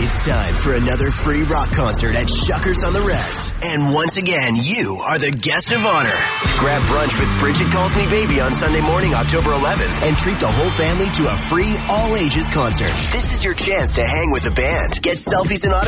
It's time for another free rock concert at Shuckers on the Res. And once again, you are the guest of honor. Grab brunch with Bridget Calls Me Baby on Sunday morning, October 11th, and treat the whole family to a free all-ages concert. This is your chance to hang with the band, get selfies and autographs,